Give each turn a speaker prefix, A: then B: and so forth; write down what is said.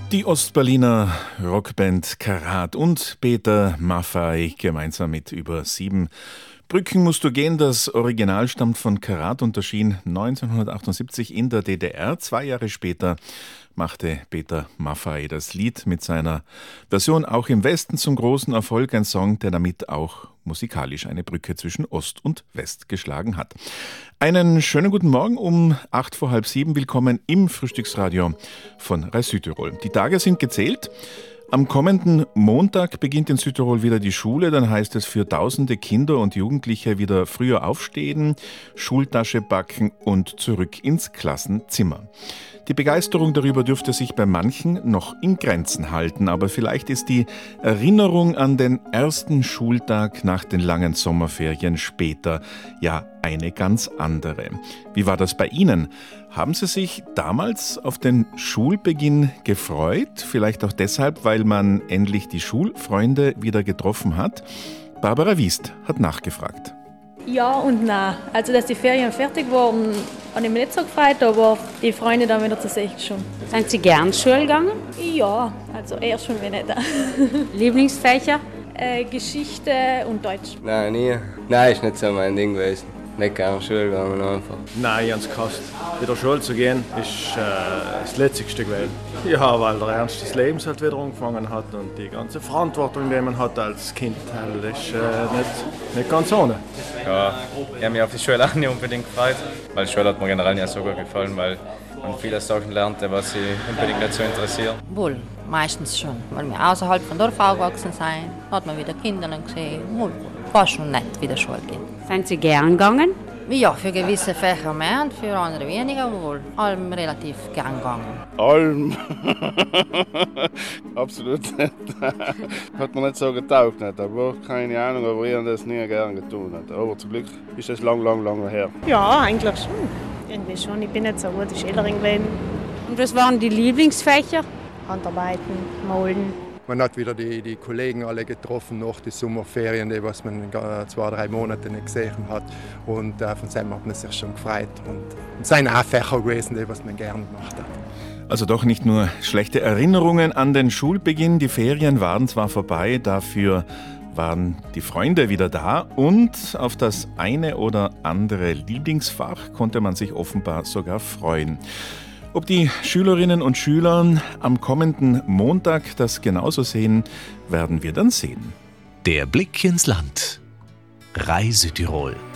A: Die Ostberliner Rockband Karat und Peter Maffay gemeinsam mit Über 7 Brücken musst du gehen. Das Original stammt von Karat und erschien 1978 in der DDR. 2 Jahre später machte Peter Maffay das Lied mit seiner Version auch im Westen zum großen Erfolg. Ein Song, der damit auch musikalisch eine Brücke zwischen Ost und West geschlagen hat. Einen schönen guten Morgen um 8 vor halb 7. Willkommen im Frühstücksradio von Reis Südtirol. Die Tage sind gezählt. Am kommenden Montag beginnt in Südtirol wieder die Schule. Dann heißt es für tausende Kinder und Jugendliche wieder früher aufstehen, Schultasche packen und zurück ins Klassenzimmer. Die Begeisterung darüber dürfte sich bei manchen noch in Grenzen halten, aber vielleicht ist die Erinnerung an den ersten Schultag nach den langen Sommerferien später ja eine ganz andere. Wie war das bei Ihnen? Haben Sie sich damals auf den Schulbeginn gefreut? Vielleicht auch deshalb, weil man endlich die Schulfreunde wieder getroffen hat? Barbara Wiest hat nachgefragt.
B: Ja und nein. Also, dass die Ferien fertig waren, habe ich mich nicht so gefreut, aber die Freunde dann wieder zu sehen schon.
C: Sind Sie gern Schule gegangen?
B: Ja, also eher schon wenn nicht.
C: Lieblingsfächer?
B: Geschichte und Deutsch.
D: Nein, nie. Nein, ist nicht so mein Ding gewesen. Nicht gerne Schule gegangen einfach.
E: Nein, ich habe es gehasst. Wieder Schule zu gehen, ist das Letzte gewesen. Ja, weil der Ernst des Lebens halt wieder angefangen hat und die ganze Verantwortung, die man hat als Kind, das ist nicht ganz ohne.
F: Ja, ich habe mich auf die Schule auch nicht unbedingt gefreut, weil die Schule hat mir generell nicht so gut gefallen, weil man viele Sachen lernte, was sie unbedingt nicht so interessieren.
G: Wohl, meistens schon, weil wir außerhalb von Dorf aufgewachsen sind, hat man wieder Kinder gesehen. Wohl, war schon nett, wieder Schule gehen.
C: Sind Sie gern gegangen?
G: Ja, für gewisse Fächer mehr und für andere weniger, wohl. Allem relativ gern gegangen.
H: Allem? Absolut nicht. Hat mir nicht so getaugt, nicht. Aber keine Ahnung, aber ich habe das nie gern getan. Nicht. Aber zum Glück ist das lang her.
I: Ja, eigentlich schon. Irgendwie schon. Ich bin nicht so gute Schülerin gewesen.
C: Und was waren die Lieblingsfächer?
I: Handarbeiten, Malen.
J: Man hat wieder die Kollegen alle getroffen nach den Sommerferien, die was man 2-3 Monate nicht gesehen hat. Und von dem hat man sich schon gefreut. Und es sind auch Fächer gewesen, die was man gerne gemacht hat.
A: Also doch nicht nur schlechte Erinnerungen an den Schulbeginn. Die Ferien waren zwar vorbei, dafür waren die Freunde wieder da und auf das eine oder andere Lieblingsfach konnte man sich offenbar sogar freuen. Ob die Schülerinnen und Schüler am kommenden Montag das genauso sehen, werden wir dann sehen.
K: Der Blick ins Land. Reis Südtirol.